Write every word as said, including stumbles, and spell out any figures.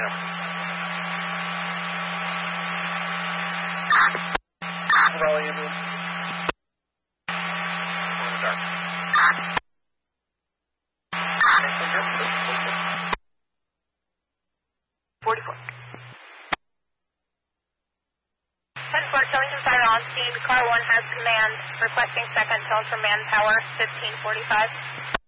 Volume in. Dark. forty-four. ten four, Killington Fire on scene. Car one has command. Requesting second tone from manpower, fifteen forty-five.